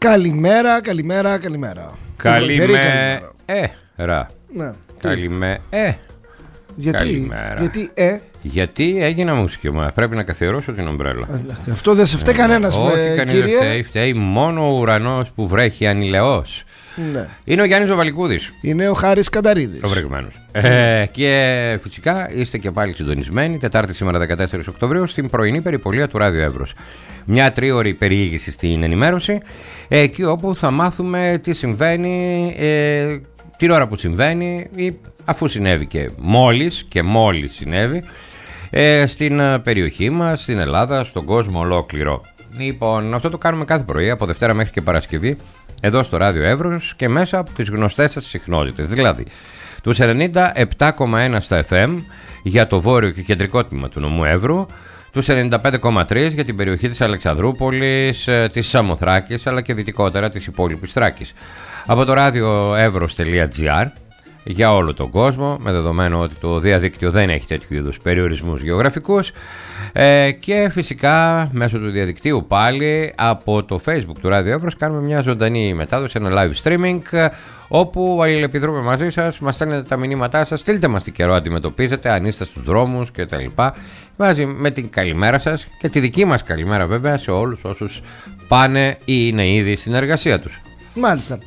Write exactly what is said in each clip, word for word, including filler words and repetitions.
Καλημέρα, καλημέρα, καλημέρα. Καλημέρα. Ε, ρα. Ναι. Καλημέρα. Ε. Γιατί, Καλημέρα. γιατί, ε. Γιατί έγινα μουσική ομάδα. Πρέπει να καθιερώσω την ομπρέλα. Αυτό δεν σε φταίει ε, κανένας, όχι, ε, κανένας κύριε. φταίει, φταίει μόνο ο ουρανός που βρέχει ανηλαιός. Ναι. Είναι ο Γιάννης Ζοβαλικούδης. Είναι ο Χάρης Κανταρίδης. Ο βρεγμένος. Ε, και φυσικά είστε και πάλι συντονισμένοι. Τετάρτη σήμερα δεκατέσσερις Οκτωβρίου στην πρωινή περιπολία του Ράδιο Εύρος. Μια τρίωρη περιήγηση στην ενημέρωση, εκεί όπου θα μάθουμε τι συμβαίνει ε, την ώρα που συμβαίνει ή αφού συνέβη και μόλις και μόλις συνέβη ε, στην περιοχή μας, στην Ελλάδα, στον κόσμο ολόκληρο. Λοιπόν, αυτό το κάνουμε κάθε πρωί από Δευτέρα μέχρι και Παρασκευή εδώ στο Ράδιο Εύρος και μέσα από τις γνωστές σας συχνότητες, δηλαδή τους ενενήντα επτά κόμμα ένα στα εφ εμ για το βόρειο και κεντρικό τμήμα του νομού Εύρου, τους ενενήντα πέντε κόμμα τρία για την περιοχή της Αλεξανδρούπολης, της Σαμοθράκης αλλά και δυτικότερα της υπόλοιπης Θράκης. Από το radioevros.gr για όλο τον κόσμο, με δεδομένο ότι το διαδίκτυο δεν έχει τέτοιου είδους περιορισμούς γεωγραφικούς, ε, και φυσικά μέσω του διαδικτύου πάλι από το Facebook του Radio Εύρος κάνουμε μια ζωντανή μετάδοση, ένα live streaming, όπου αλληλεπιδρούμε μαζί σας, μας στέλνετε τα μηνύματά σας, στείλτε μας τι καιρό αντιμετωπίζετε, αν είστε στους δρόμους κτλ. Μαζί με την καλημέρα σας και τη δική μας καλημέρα βέβαια σε όλους όσους πάνε ή είναι ήδη στην εργασία τους. Μάλιστα.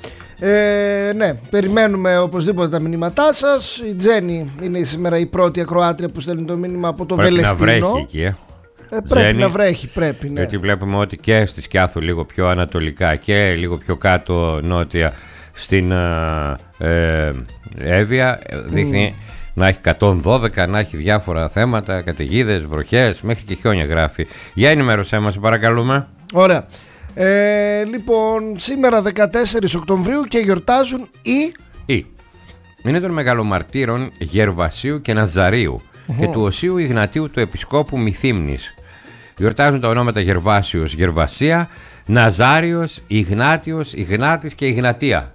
Ε, ναι, περιμένουμε οπωσδήποτε τα μηνύματά σας. Η Τζέννη είναι σήμερα η πρώτη ακροάτρια που στέλνει το μήνυμα από το πρέπει Βελεστίνο. Πρέπει να βρέχει εκεί, ε. Ε, πρέπει Τζέννη, να βρέχει, πρέπει, ναι. Γιατί βλέπουμε ότι και στη Σκιάθου λίγο πιο ανατολικά και λίγο πιο κάτω νότια στην ε, Εύβοια δείχνει mm. να έχει εκατόν δώδεκα, να έχει διάφορα θέματα, καταιγίδες, βροχές, μέχρι και χιόνια γράφει. Για ενημέρωσέ μας, παρακαλούμε. Ωραία. Ε, λοιπόν, σήμερα δεκατέσσερις Οκτωβρίου και γιορτάζουν οι... οι. Είναι των μεγαλομαρτύρων Γερβασίου και Ναζαρίου mm-hmm. και του Οσίου Ιγνατίου του Επισκόπου Μυθύμνης. Γιορτάζουν τα ονόματα Γερβάσιος, Γερβασία, Ναζάριος, Ιγνάτιος, Ιγνάτης και Ιγνατία.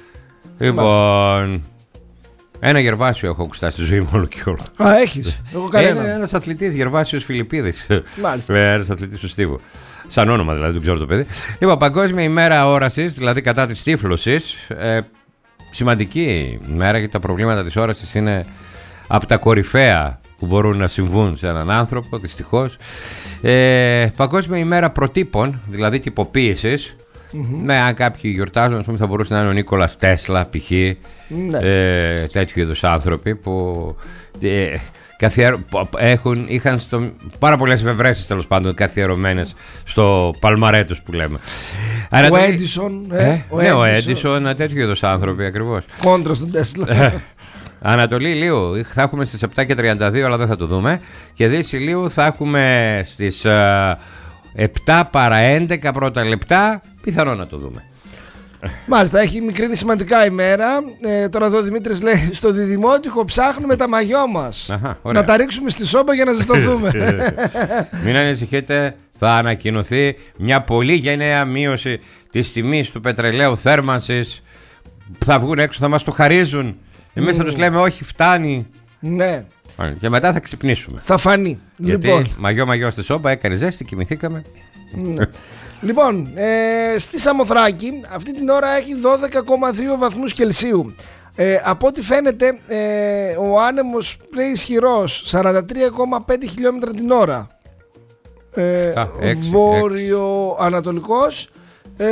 Λοιπόν, ένα Γερβάσιο έχω ακουστά στη ζωή μου όλο και όλο. Α, έχεις. Εγώ κανένα. Είναι ένας αθλητής, Γερβάσιος Φιλιππίδης. Μάλιστα. Ένας αθλητής του Στίβου. Σαν όνομα δηλαδή, δεν ξέρω το παιδί. Λοιπόν, Παγκόσμια ημέρα όρασης, δηλαδή κατά της τύφλωσης. Ε, σημαντική ημέρα, γιατί τα προβλήματα της όρασης είναι από τα κορυφαία που μπορούν να συμβούν σε έναν άνθρωπο, δυστυχώς. Ε, Παγκόσμια ημέρα προτύπων, δηλαδή τυποποίησης. Mm-hmm. Ναι, αν κάποιοι γιορτάζουν, ας πούμε, θα μπορούσε να είναι ο Νίκολας Τέσλα, π.χ. Ναι. Ε, τέτοιου είδους άνθρωποι που ε, καθιερω... έχουν, είχαν στο... πάρα πολλές εφευρέσεις τέλος πάντων καθιερωμένες στο παλμαρέ τους που λέμε. Ο Έντισον. Ε, ε, ο ναι, ο Έντισον, τέτοιου είδους άνθρωποι ακριβώς. Κόντρα στον Τέσλα. Ανατολή Ηλίου θα έχουμε στις επτά και τριάντα δύο, αλλά δεν θα το δούμε. Και Δύση Ηλίου θα έχουμε στις uh, επτά παρά έντεκα πρώτα λεπτά. Πιθανό να το δούμε. Μάλιστα, έχει μικρή σημαντικά ημέρα. Ε, τώρα εδώ ο Δημήτρης λέει: στο Διδημότυχο ψάχνουμε τα μαγιό μας. Αχα, να τα ρίξουμε στη σόμπα για να ζεσταθούμε. Μην ανησυχείτε, θα ανακοινωθεί μια πολύ γενναία μείωση της τιμής του πετρελαίου θέρμανσης. Θα βγουν έξω, θα μας το χαρίζουν. Εμείς mm. θα τους λέμε όχι, φτάνει. Ναι. Και μετά θα ξυπνήσουμε. Θα φανεί. Γιατί λοιπόν. μαγιό μαγιό στη σόμπα, έκανε ζέστη, κοιμηθήκαμε. Ναι. Λοιπόν, ε, στη Σαμοθράκη αυτή την ώρα έχει δώδεκα κόμμα δύο βαθμούς Κελσίου. Ε, από ό,τι φαίνεται ε, ο άνεμος είναι ισχυρός, σαράντα τρία κόμμα πέντε χιλιόμετρα την ώρα. Ε, Βόρειο-ανατολικός. Ε,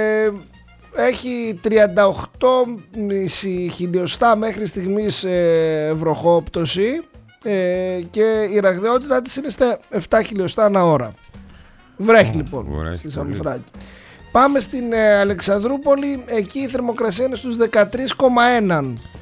έχει τριάντα οκτώ κόμμα πέντε χιλιοστά μέχρι στιγμής ε, βροχόπτωση ε, και η ραγδαιότητα της είναι στα επτά χιλιοστά ανά ώρα. Βρέχει oh, λοιπόν στη Σαμοθράκη. Πάμε στην ε, Αλεξανδρούπολη. Εκεί η θερμοκρασία είναι στους δεκατρία κόμμα ένα.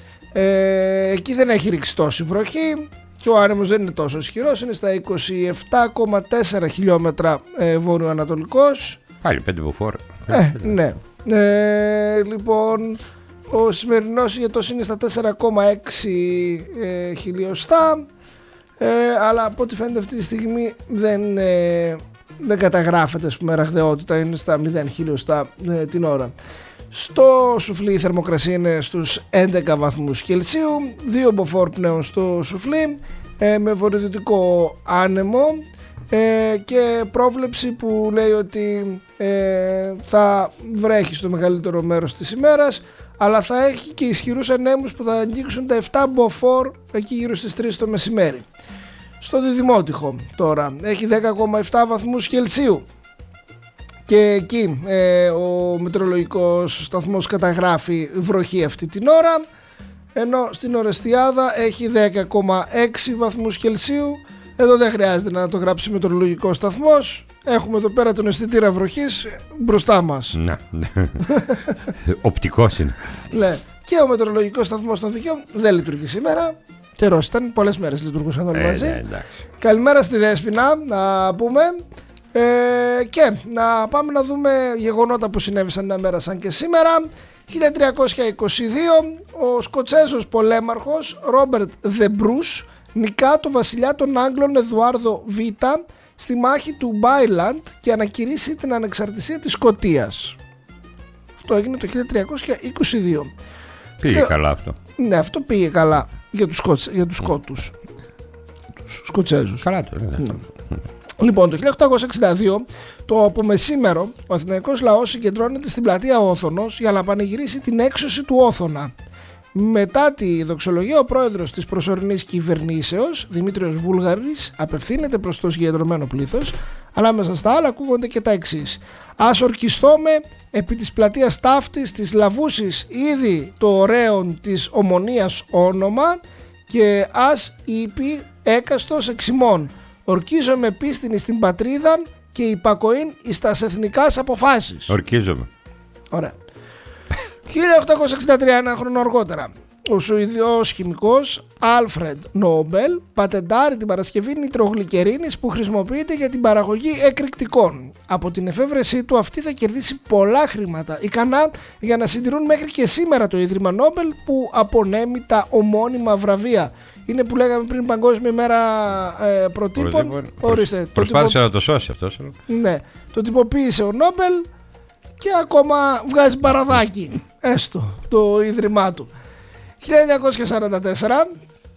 ε, Εκεί δεν έχει ρίξει τόση βροχή και ο άνεμος δεν είναι τόσο ισχυρός. Είναι στα είκοσι επτά κόμμα τέσσερα χιλιόμετρα ε, βόρειο-ανατολικός. Πάλι πέντε μποφόρ. Ε, ναι. Ε, λοιπόν, ο σημερινός ηγετός είναι στα τέσσερα κόμμα έξι ε, χιλιοστά. ε, Αλλά από ό,τι φαίνεται αυτή τη στιγμή δεν... Ε, δεν καταγράφεται, ας πούμε, ραγδαιότητα, είναι στα μηδέν χιλιοστά ε, την ώρα. Στο Σουφλί η θερμοκρασία είναι στους έντεκα βαθμούς Κελσίου, δύο μποφόρ πλέον στο Σουφλί, ε, με βορειοδυτικό άνεμο. ε, και πρόβλεψη που λέει ότι ε, θα βρέχει στο μεγαλύτερο μέρος της ημέρας, αλλά θα έχει και ισχυρούς ανέμους που θα αγγίξουν τα επτά μποφόρ εκεί γύρω στις τρεις το μεσημέρι. Στο Διδημότυχο τώρα έχει δέκα κόμμα επτά βαθμούς Κελσίου και εκεί ε, ο μετεωρολογικός σταθμός καταγράφει βροχή αυτή την ώρα, ενώ στην Ορεστιάδα έχει δέκα κόμμα έξι βαθμούς Κελσίου. Εδώ δεν χρειάζεται να το γράψει μετεωρολογικός σταθμός, έχουμε εδώ πέρα τον αισθητήρα βροχής μπροστά μας. Ναι, οπτικός είναι. Ναι. Και ο μετεωρολογικός σταθμός των Δικαίων δεν λειτουργεί σήμερα. Καιρός ήταν, πολλές μέρες λειτουργούσαν όλοι ε, μαζί. ναι, Καλημέρα στη Δέσποινα να πούμε, ε, και να πάμε να δούμε γεγονότα που συνέβησαν μια μέρα σαν και σήμερα. χίλια τριακόσια είκοσι δύο ο Σκοτσέζος πολέμαρχος Ρόμπερτ Δε Μπρούς νικά το βασιλιά των Άγγλων Εδουάρδο Β στη μάχη του Μπάιλαντ και ανακηρύσσει την ανεξαρτησία της Σκωτίας. Αυτό έγινε το χίλια τριακόσια είκοσι δύο. Πήγε και, καλά αυτό. Ναι, αυτό πήγε καλά για τους, Σκοτς, για τους Σκότους, τους Σκοτσέζους. Καλά το, ναι. Ναι. Λοιπόν, το χίλια οκτακόσια εξήντα δύο το απομεσήμερο ο αθηναϊκός λαός συγκεντρώνεται στην πλατεία Όθωνος για να πανηγυρίσει την έξωση του Όθωνα. Μετά τη δοξολογία, ο πρόεδρος της προσωρινής κυβερνήσεως, Δημήτριος Βούλγαρης, απευθύνεται προς το συγκεντρωμένο πλήθος, αλλά μέσα στα άλλα ακούγονται και τα εξής. Ας ορκιστώμε επί της πλατείας ταύτης της λαβούσης ήδη το ωραίον της ομονίας όνομα και ας είπε έκαστος εξημών. Ορκίζομαι πίστην στην πατρίδαν και υπακοήν εις τας εθνικάς αποφάσεις. Ορκίζομαι. Ωραία. χίλια οκτακόσια εξήντα τρία, ένα χρόνο αργότερα, ο Σουηδός χημικός Άλφρεντ Νόμπελ πατεντάρει την παρασκευή νητρογλυκερίνης που χρησιμοποιείται για την παραγωγή εκρηκτικών. Από την εφεύρεσή του αυτή θα κερδίσει πολλά χρήματα, ικανά για να συντηρούν μέχρι και σήμερα το Ίδρυμα Νόμπελ που απονέμει τα ομώνυμα βραβεία. Είναι που λέγαμε πριν Παγκόσμια ημέρα ε, προτύπων. Ορίστε, προσπάθησε το τυπο... να το σώσει αυτός. Ναι, το τυποποίησε ο Νόμπελ και ακόμα βγάζει παραδάκι, έστω, το ίδρυμά του. χίλια εννιακόσια σαράντα τέσσερα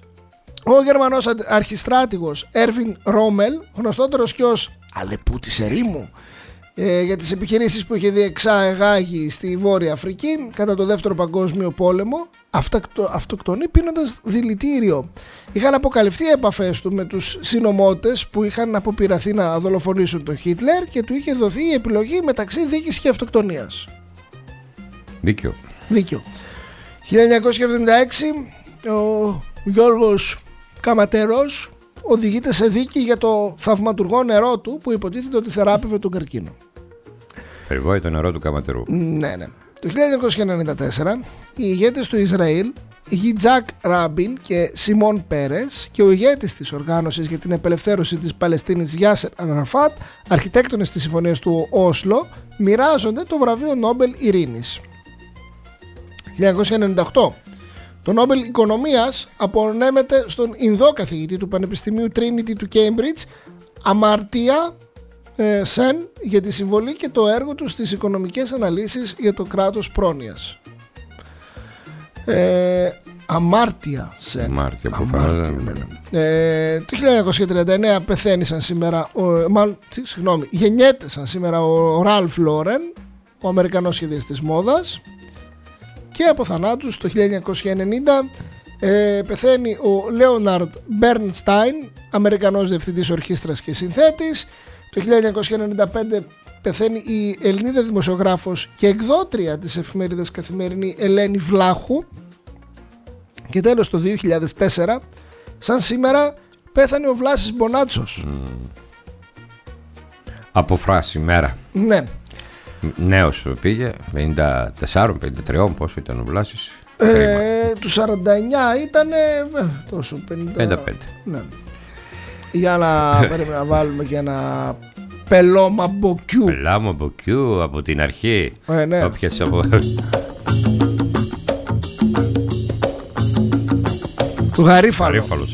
ο Γερμανός αρχιστράτηγος Έρβιν Ρόμελ, γνωστότερος και ως Αλεπού της ερήμου, ε, για τις επιχειρήσεις που είχε διεξάγει στη Βόρεια Αφρική κατά το Δεύτερο Παγκόσμιο Πόλεμο, αυτοκτο, αυτοκτονεί πίνοντας δηλητήριο. Είχαν αποκαλυφθεί οι επαφές του με τους συνωμότες που είχαν αποπειραθεί να δολοφονήσουν τον Χίτλερ και του είχε δοθεί η επιλογή μεταξύ δίκης και αυτοκτονίας. Δίκιο. Δίκιο. χίλια εννιακόσια εβδομήντα έξι ο Γιώργος Καματερός οδηγείται σε δίκη για το θαυματουργό νερό του που υποτίθεται ότι θεράπευε τον καρκίνο. Περιβόη το νερό του Καματερού. Ναι, ναι. Το χίλια εννιακόσια ενενήντα τέσσερα οι ηγέτες του Ισραήλ, Γιτζάκ Ράμπιν και Σιμών Πέρες και ο ηγέτης της οργάνωσης για την απελευθέρωση της Παλαιστίνης Γιάσερ Αραφάτ, αρχιτέκτονες της συμφωνίας του Όσλο, μοιράζονται το βραβείο Νόμπελ Ειρήνης. χίλια εννιακόσια ενενήντα οκτώ το Νόμπελ Οικονομίας απονέμεται στον Ινδό καθηγητή του Πανεπιστημίου Trinity του Cambridge, Αμάρτια ε, Σεν, για τη συμβολή και το έργο του στις οικονομικές αναλύσεις για το κράτος πρόνοιας. Ε, Αμάρτια Σεν. Αμάρτια, που Αμάρτια, ναι, ναι. Ε, το χίλια εννιακόσια τριάντα εννέα πεθαίνει σαν σήμερα, ο, μάλλον, συγγνώμη, γεννιέται σαν σήμερα ο Ραλφ Λόρεν, ο Αμερικανός σχεδιαστής μόδας. Και από θανάτους το χίλια εννιακόσια ενενήντα ε, πεθαίνει ο Λέοναρντ Μπέρνστάιν, Αμερικανός διευθυντής ορχήστρας και συνθέτης. Το χίλια εννιακόσια ενενήντα πέντε πεθαίνει η Ελληνίδα δημοσιογράφος και εκδότρια της εφημερίδας Καθημερινή Ελένη Βλάχου. Και τέλος το δύο χιλιάδες τέσσερα, σαν σήμερα, πέθανε ο Βλάσης Μπονάτσος. Mm. Από φράση μέρα. Ναι. Νέος πήγε, πενήντα τέσσερα πενήντα τρία, πόσο ήταν ο Βλάσης? Ε, του σαράντα εννιά ήταν ε, τόσο, πενήντα... πενήντα πέντε. Ναι. Για να πρέπει να βάλουμε και ένα πελώμα μποκιού. Πελάμα μποκιού από την αρχή. Ε, ναι. Όποιες από... Του Γαρίφαλο. Γαρίφαλος.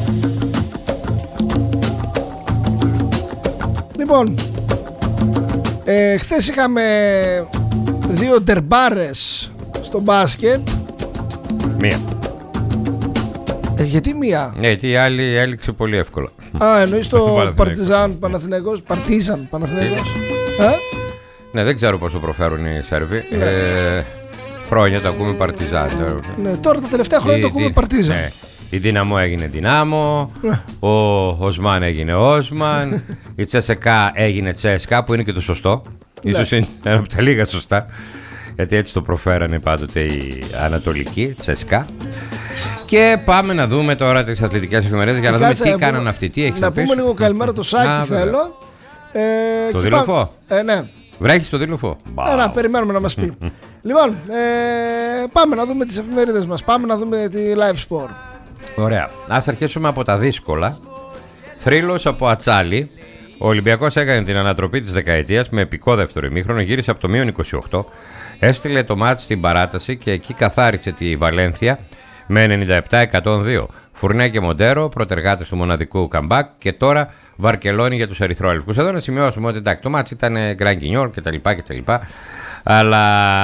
Λοιπόν, ε, χθες είχαμε δύο ντερμπάρες στο μπάσκετ. Μία. Ε, γιατί μία? Ναι, γιατί η άλλη έληξε πολύ εύκολα. Α, εννοείς το Παρτιζάν Παναθηναϊκός. Παρτίζαν Παναθηναϊκός. Ε? Ναι, δεν ξέρω πώς το προφέρουν οι Σέρβοι. Ναι. Ε, χρόνια το ακούμε Παρτιζάν. Ναι, τώρα τα τελευταία χρόνια η, το ακούμε Παρτίζαν. Ναι. Η Δύναμο έγινε Δυνάμο, ναι. Ο Οσμάν έγινε Όσμαν, η Τσέσεκα έγινε Τσέσκα, που είναι και το σωστό. Ναι. Ίσως είναι ένα από τα λίγα σωστά, γιατί έτσι το προφέρανε πάντοτε οι Ανατολικοί, Τσέσκα. Και πάμε να δούμε τώρα τις αθλητικές εφημερίδες για να Κάτσε, δούμε τι κάναν πούμε, αυτοί. Τι έχεις να πούμε λίγο καλημέρα το Σάκη. Α, θέλω. Ε, το Δήλοφο. Ε, ναι. Βρέχει το Δήλοφο. Ε, να περιμένουμε να μας πει. Λοιπόν, ε, πάμε να δούμε τις εφημερίδες μας. Πάμε να δούμε τη Live Sport. Ωραία. Ας αρχίσουμε από τα δύσκολα. Θρύλος από Ατσάλι. Ο Ολυμπιακός έκανε την ανατροπή της δεκαετίας με επικό δεύτερο ημίχρονο. Γύρισε από το μείον είκοσι οκτώ. Έστειλε το μάτς στην παράταση και εκεί καθάρισε τη Βαλένθια με ενενήντα επτά εκατόν δύο. Φουρνέ και Μοντέρο, πρωτεργάτες του μοναδικού comeback, και τώρα Βαρκελόνη για τους ερυθρόλευκους. Εδώ να σημειώσουμε ότι εντάξει, το μάτς ήταν γκρανγκινιόλ κτλ. κτλ. Αλλά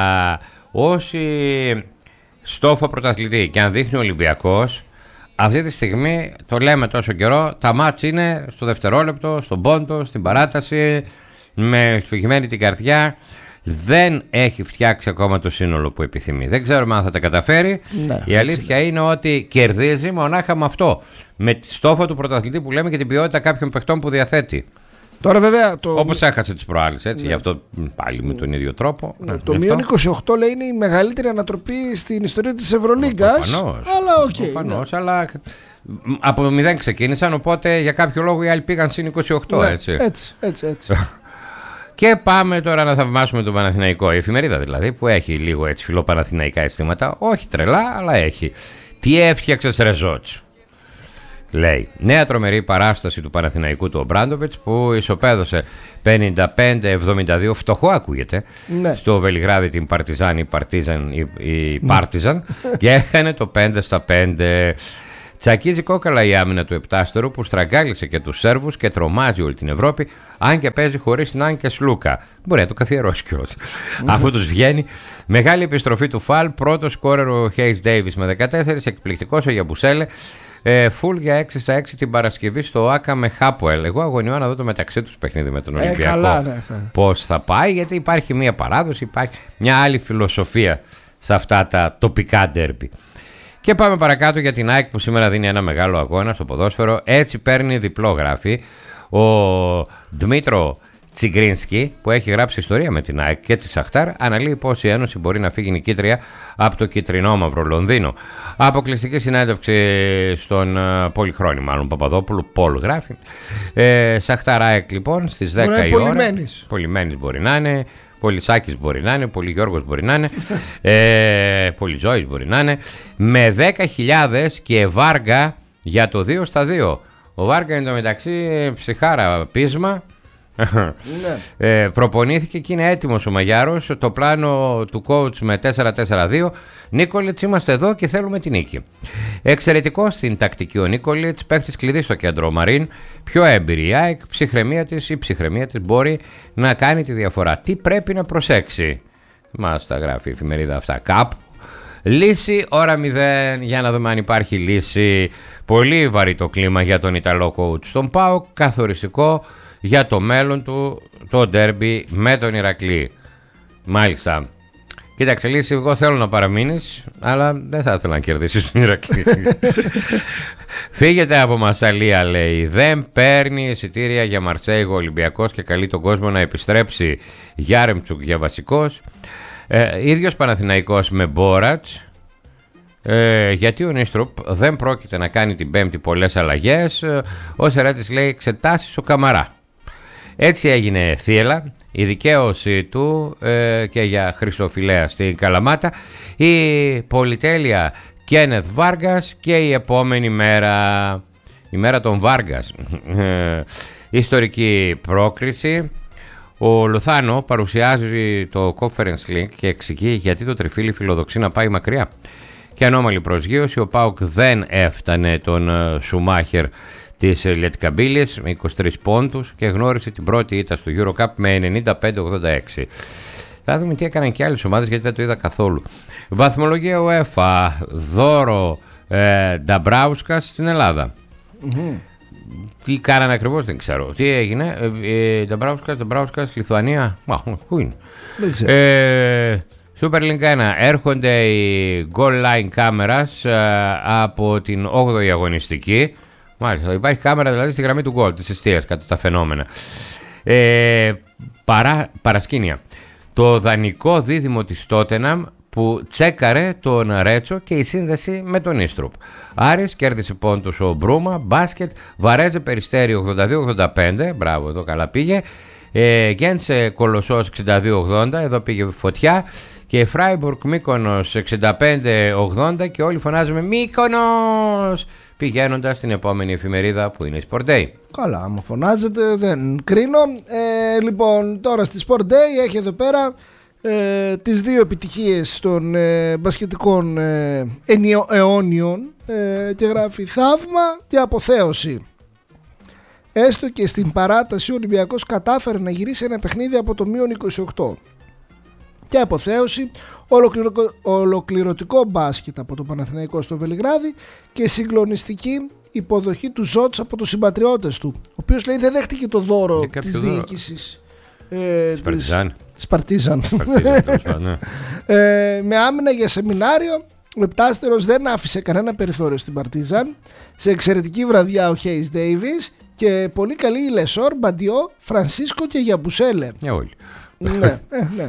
όσοι στόφο πρωταθλητή και αν δείχνει ο Ολυμπιακός, αυτή τη στιγμή το λέμε τόσο καιρό, τα μάτς είναι στο δευτερόλεπτο, στον πόντο, στην παράταση, με σφιγμένη την καρδιά. Δεν έχει φτιάξει ακόμα το σύνολο που επιθυμεί. Δεν ξέρουμε αν θα τα καταφέρει. Ναι, η αλήθεια είναι. είναι ότι κερδίζει μονάχα με αυτό. Με τη στόφα του πρωταθλητή που λέμε και την ποιότητα κάποιων παιχτών που διαθέτει. Τώρα βέβαια. Το... Όπως έχασε τις προάλλες, έτσι. Ναι. Γι' αυτό πάλι με τον ίδιο τρόπο. Ναι, το μείον είκοσι οκτώ λέει είναι η μεγαλύτερη ανατροπή στην ιστορία της Ευρωλίγκας. Προφανώς. Αλλά οκ. Okay, Προφανώς, ναι. αλλά από το μηδέν ξεκίνησαν. Οπότε για κάποιο λόγο οι άλλοι πήγαν συν είκοσι οκτώ. Ναι, έτσι. έτσι, έτσι, έτσι. Και πάμε τώρα να θαυμάσουμε τον Παναθηναϊκό. Η εφημερίδα δηλαδή που έχει λίγο έτσι φιλοπαναθηναϊκά αισθήματα. Όχι τρελά, αλλά έχει. Τι έφτιαξες ρε Ζότς, λέει. Νέα τρομερή παράσταση του Παναθηναϊκού του Ομπράντοβιτς που ισοπαίδωσε πενήντα πέντε εβδομήντα δύο. Φτωχό ακούγεται. Ναι. Στο Βελιγράδι την Παρτιζάν η Παρτίζαν, η, η Πάρτιζαν και έκανε το πέντε στα πέντε. Τσακίζει κόκαλα η άμυνα του επτάστερου που στραγγάλισε και τους Σέρβους και τρομάζει όλη την Ευρώπη, αν και παίζει χωρίς την Άνκε Σλούκα. Μπορεί να το καθιερώσει κιόλας. Mm-hmm. Αφού τους βγαίνει. Μεγάλη επιστροφή του Φαλ, πρώτο σκόρερ ο Χέις Ντέιβις με δεκατέσσερα, εκπληκτικός ο Γιαμπουσέλε. Ε, φουλ για έξι στα έξι την Παρασκευή στο Άκα με Χάποελ. Εγώ αγωνιώ να δω το μεταξύ τους παιχνίδι με τον Ολυμπιακό. Ε, καλά, ναι, θα. Πώς θα πάει, γιατί υπάρχει μια παράδοση, υπάρχει μια άλλη φιλοσοφία σε αυτά τα τοπικά ντέρμπι. Και πάμε παρακάτω για την ΑΕΚ που σήμερα δίνει ένα μεγάλο αγώνα στο ποδόσφαιρο. Έτσι παίρνει διπλό γράφει ο Ντμήτρο Τσιγκρίνσκι, που έχει γράψει ιστορία με την ΑΕΚ και τη Σαχτάρ. Αναλύει πώς η Ένωση μπορεί να φύγει νικήτρια από το κυτρινόμαυρο Λονδίνο. Αποκλειστική συνέντευξη στον uh, Πολυχρόνη, μάλλον Παπαδόπουλου. Πολ γράφει. Ε, Σαχτάρ ΑΕΚ λοιπόν στις δέκα η ώρα. Πολυμένης μπορεί να είναι. Πολυσάκης μπορεί να είναι, Πολυγιώργος μπορεί να είναι, ε, Πολυζώης μπορεί να είναι, με δέκα χιλιάδες και Βάργα για το δύο στα δύο. Ο Βάργα είναι το μεταξύ ψυχάρα πείσμα, ναι. ε, προπονήθηκε και είναι έτοιμος ο Μαγιάρος, το πλάνο του coach με τέσσερα τέσσερα δύο. Νίκολιτς, είμαστε εδώ και θέλουμε την νίκη. Εξαιρετικό στην τακτική ο Νίκολιτς, παίχτης κλειδί στο κέντρο. Ο Μαρίν, πιο έμπειρη. Η ΑΕΚ, ψυχραιμία της, η ψυχραιμία της μπορεί να κάνει τη διαφορά. Τι πρέπει να προσέξει, μας τα γράφει η εφημερίδα αυτά κάπου. Λύση, ώρα μηδέν, για να δούμε αν υπάρχει λύση. Πολύ βαρύ το κλίμα για τον Ιταλό coach. Τον ΠΑΟΚ, καθοριστικό για το μέλλον του το ντέρμπι με τον Ηρακλή. Μάλιστα. Κοίταξε, Λύση, εγώ θέλω να παραμείνεις, αλλά δεν θα ήθελα να κερδίσεις τον Ηρακλή. Φύγετε από Μασσαλία, λέει. Δεν παίρνει εισιτήρια για Μαρσέιγο Ολυμπιακός και καλεί τον κόσμο να επιστρέψει Γιάρεμτσουκ για βασικός. Ε, ίδιος Παναθηναϊκός με Μπόρατς. Ε, γιατί ο Νίστροπ δεν πρόκειται να κάνει την Πέμπτη πολλές αλλαγές. Ο Σερέτης λέει εξετάσεις ο Καμαρά. Έτσι έγινε θύελα. Η δικαίωση του ε, και για Χριστοφιλέα στην Καλαμάτα, η πολυτέλεια Κένεθ Βάργας και η επόμενη μέρα, η μέρα των Βάργας. Ε, ιστορική πρόκριση. Ο Λουθάνο παρουσιάζει το conference link και εξηγεί γιατί το τριφύλι φιλοδοξεί να πάει μακριά. Και ανώμαλη προσγείωση, ο ΠΑΟΚ δεν έφτανε τον Σουμάχερ της Λετκαμπίλης με είκοσι τρεις πόντους και γνώρισε την πρώτη ήττα στο EuroCup με ενενήντα πέντε ογδόντα έξι. Θα δούμε τι έκαναν και άλλες ομάδες, γιατί δεν το είδα καθόλου. Βαθμολογία UEFA, δώρο ε, Νταμπράουσκας στην Ελλάδα. Mm-hmm. τι κάνανε ακριβώς δεν ξέρω. Τι έγινε, ε, Ντομπράουσκας, Ντομπράουσκας, Λιθουανία, μα, πού είναι. Δεν ξέρω. Ε, Super League ένα, έρχονται οι goal line cameras ε, από την όγδοη αγωνιστική. Μάλιστα, υπάρχει κάμερα δηλαδή στη γραμμή του γκολ της εστίας κατά τα φαινόμενα. Ε, παρά, παρασκήνια. Το δανεικό δίδυμο της Τότεναμ που τσέκαρε τον Ρέτσο και η σύνδεση με τον Ίστρουπ. Άρης κέρδισε πόντους ο Μπρούμα, μπάσκετ, Βαρέζε Περιστέρι ογδόντα δύο ογδόντα πέντε, μπράβο εδώ καλά πήγε. Ε, Γκέντσε Κολοσσός εξήντα δύο ογδόντα, εδώ πήγε φωτιά. Και Φράιμπουργκ Μύκονος εξήντα πέντε ογδόντα και όλοι φωνάζουμε Μύκονος πηγαίνοντας στην επόμενη εφημερίδα που είναι η Sport Day. Καλά, άμα φωνάζετε δεν κρίνω. Ε, λοιπόν, τώρα στη Sport Day έχει εδώ πέρα ε, τις δύο επιτυχίες των ε, μπασκετικών ε, ενιο, αιώνιων ε, και γράφει θαύμα και αποθέωση. Έστω και στην παράταση ο Ολυμπιακός κατάφερε να γυρίσει ένα παιχνίδι από το μείον είκοσι οκτώ. Και αποθέωση, ολοκληρωτικό μπάσκετ από το Παναθηναϊκό στο Βελιγράδι και συγκλονιστική υποδοχή του Ζότς από τους συμπατριώτες του, ο οποίος λέει δεν δέχτηκε το δώρο της διοίκησης ε, της Παρτίζαν ε, με άμυνα για σεμινάριο. Ο Επτάστερος δεν άφησε κανένα περιθώριο στην Παρτίζαν. Σε εξαιρετική βραδιά ο Χέις Ντέιβις και πολύ καλή η Λεσόρ, Μπαντιό, Φρανσίσκο και Γιαμπουσέλε. Ε, όλοι. Ναι, ε, ναι.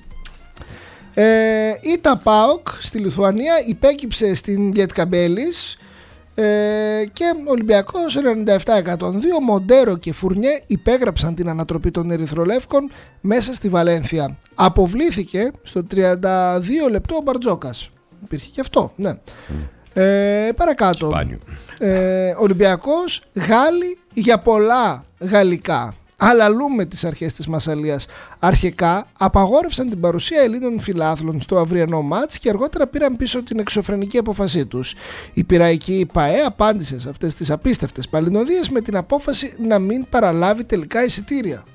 Ε, η ΤΑΠΑΟΚ στη Λιθουανία υπέκυψε στην Λιετκαμπέλης ε, και ο Ολυμπιακός ενενήντα επτά εκατόν δύο, Μοντέρο και Φουρνιέ υπέγραψαν την ανατροπή των Ερυθρολεύκων μέσα στη Βαλένθια. Αποβλήθηκε στο τριάντα δύο λεπτό ο Μπαρτζόκας. Υπήρχε και αυτό, ναι. Mm. Ε, παρακάτω. Ε, Ολυμπιακός, Γάλλοι για πολλά γαλλικά. Αλλαλούμε τις αρχές της Μασσαλίας. Αρχικά απαγόρευσαν την παρουσία Ελλήνων φιλάθλων στο αυριανό μάτς και αργότερα πήραν πίσω την εξωφρενική απόφασή τους. Η πειραϊκή ΠΑΕ απάντησε σε αυτές τις απίστευτες παλινοδίες με την απόφαση να μην παραλάβει τελικά εισιτήρια.